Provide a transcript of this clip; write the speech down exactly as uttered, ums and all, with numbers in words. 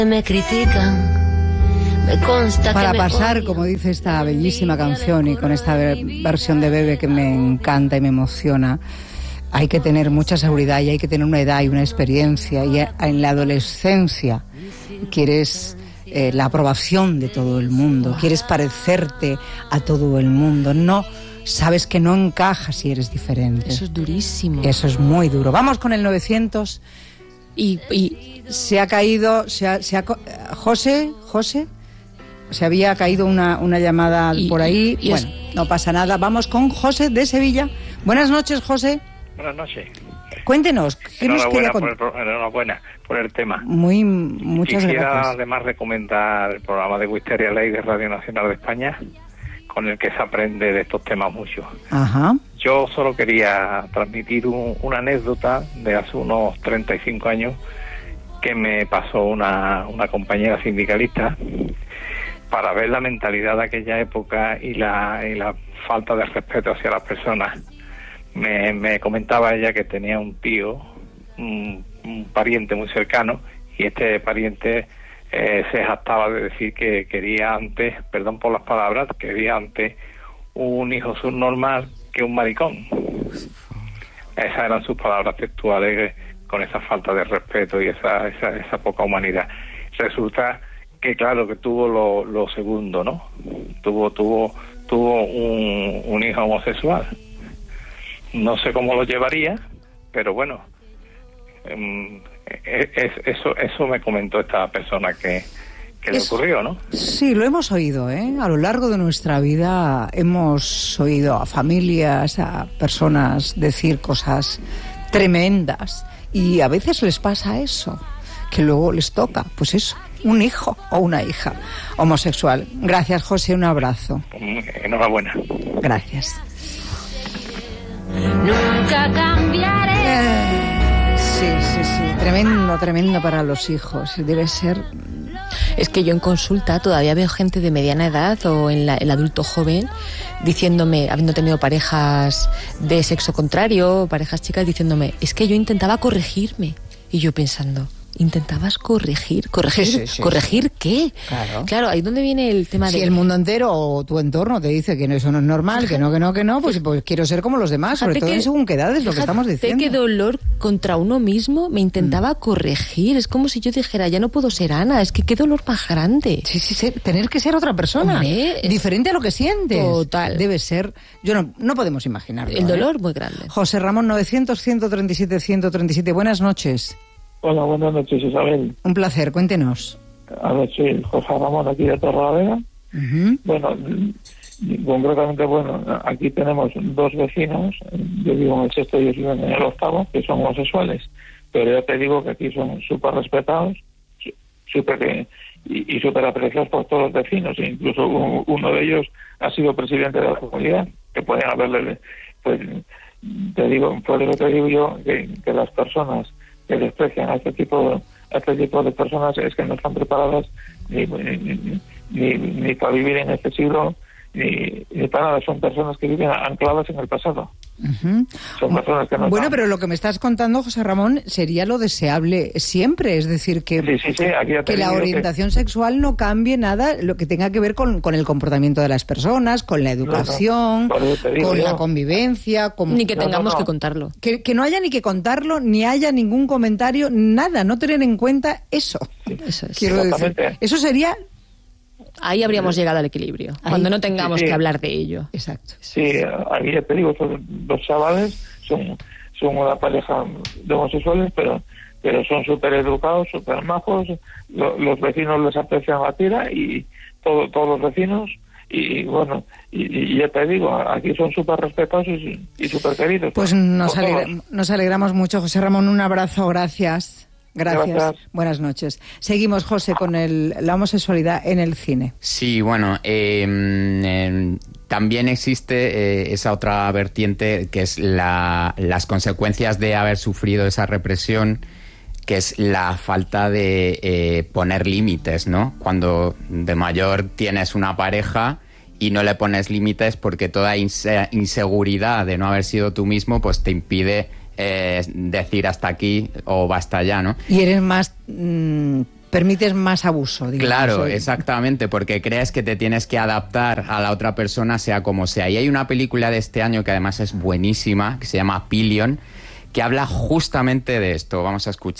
Me critican, me consta Para que me pasar, odian. como dice esta bellísima canción y con esta ver- versión de Bebe que me encanta y me emociona, hay que tener mucha seguridad y hay que tener una edad y una experiencia. Y en la adolescencia quieres eh, la aprobación de todo el mundo, quieres parecerte a todo el mundo, no sabes que no encajas si eres diferente. Eso es durísimo. Eso es muy duro. Vamos con el novecientos. Y, y Se ha caído, se ha, se ha, co- José, José, se había caído una, una llamada Y- por ahí. y es- Bueno, no pasa nada. Vamos con José de Sevilla. Buenas noches, José. Buenas noches. Cuéntenos, ¿qué nos quería Enhorabuena por, contar? el, pro- enhorabuena por el tema. Muy, muchas Quisiera gracias. además recomendar el programa de Wisteria Ley de Radio Nacional de España, con el que se aprende de estos temas mucho. Ajá. Yo solo quería transmitir un- una anécdota de hace unos treinta y cinco años que me pasó una, una compañera sindicalista para ver la mentalidad de aquella época y la, y la falta de respeto hacia las personas. Me, me comentaba ella que tenía un tío, un, un pariente muy cercano, y este pariente eh, se jactaba de decir que quería antes, perdón por las palabras, quería antes un hijo subnormal que un maricón. Esas eran sus palabras textuales, con esa falta de respeto y esa, esa, esa poca humanidad. Resulta que claro que tuvo lo, lo segundo, ¿no? Tuvo tuvo tuvo un, un hijo homosexual. No sé cómo lo llevaría, pero bueno, um, es, eso eso me comentó esta persona que, que le Eso. ocurrió, ¿no? Sí, lo hemos oído, ¿eh? A lo largo de nuestra vida hemos oído a familias, a personas decir cosas tremendas y a veces les pasa eso, que luego les toca, pues eso, un hijo o una hija homosexual. Gracias, José, un abrazo. Enhorabuena. Gracias. Nunca cambiaré. Eh, sí, sí, sí, tremendo, tremendo para los hijos. Debe ser... es que yo en consulta todavía veo gente de mediana edad o en la, el adulto joven diciéndome, habiendo tenido parejas de sexo contrario, parejas chicas, diciéndome, es que yo intentaba corregirme. Y yo pensando, ¿intentabas corregir? ¿Corregir? Sí, sí, sí, ¿Corregir sí. qué? Claro. Claro, ahí donde viene el tema Si de... el mundo entero o tu entorno te dice que no, eso no es normal, que no, que no, que no, pues, pues quiero ser como los demás, sobre Fíjate todo en según qué edades, lo que fíjate estamos diciendo. qué dolor contra uno mismo me intentaba corregir. Es como si yo dijera, ya no puedo ser Ana, es que qué dolor más grande. Sí, sí, sí, tener que ser otra persona, Hombre, es- diferente a lo que sientes. Total. Debe ser, yo no, no podemos imaginarlo. El ¿eh? dolor muy grande. José Ramón, novecientos, ciento treinta y siete, ciento treinta y siete, buenas noches. Hola, buenas noches, Isabel. Un placer, cuéntenos. A ver, soy José Ramón, aquí de Torrelavega. Ujú. Bueno, mm, concretamente, bueno, aquí tenemos dos vecinos, yo vivo en el sexto y ellos viven en el octavo, que son homosexuales, pero ya te digo que aquí son súper respetados, su- súper eh, y, y súper apreciados por todos los vecinos, e incluso u- uno de ellos ha sido presidente de la comunidad, que pueden haberle, pues, te digo, por eso te digo yo que, que las personas que desprecian a este tipo a este tipo de personas es que no están preparadas ni, ni, ni, ni para vivir en este siglo ni, ni para nada. Son personas que viven ancladas en el pasado. Ujú. Son personas que no Bueno, están- pero lo que me estás contando, José Ramón, sería lo deseable siempre, es decir, que, Sí, sí, sí, aquí ya te que la digo que- orientación sexual no cambie nada, lo que tenga que ver con, con el comportamiento de las personas, con la educación, por eso te digo con yo. la convivencia, con... Ni que No, no, tengamos no. que contarlo. Que, que no haya ni que contarlo, ni haya ningún comentario, nada, no tener en cuenta eso. Eso es. Quiero decir, Exactamente. eso sería... Ahí habríamos llegado al equilibrio, Ahí. cuando no tengamos Sí, sí. que hablar de ello. Exacto. Sí, aquí ya te digo, son dos chavales, son, son una pareja de homosexuales, pero pero son súper educados, súper majos, lo- los vecinos les aprecian la tira y todo, todos los vecinos, y bueno, y, y ya te digo, aquí son súper respetados y, y súper queridos. Pues por- nos, por alegra- todos. nos alegramos mucho, José Ramón, un abrazo, gracias. Gracias. Gracias. Buenas noches. Seguimos, José, con el, la homosexualidad en el cine. Sí, bueno, eh, eh, también existe eh, esa otra vertiente que es la, las consecuencias de haber sufrido esa represión, que es la falta de eh, poner límites, ¿no? Cuando de mayor tienes una pareja y no le pones límites porque toda inse- inseguridad de no haber sido tú mismo pues te impide eh, decir hasta aquí o basta ya, ¿no? Y eres más mm, permites más abuso, digamos. Claro, ¿eh? exactamente, porque crees que te tienes que adaptar a la otra persona, sea como sea. Y hay una película de este año que además es buenísima, que se llama Pillion, que habla justamente de esto. Vamos a escuchar.